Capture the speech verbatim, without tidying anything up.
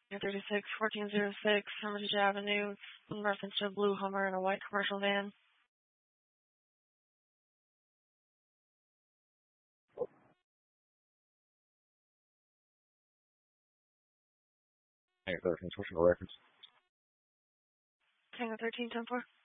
thirty-six, fourteen oh six, Hermitage Avenue, in reference to a blue Hummer and a white commercial van. Tango thirteen, what's your reference? Tango thirteen, ten four.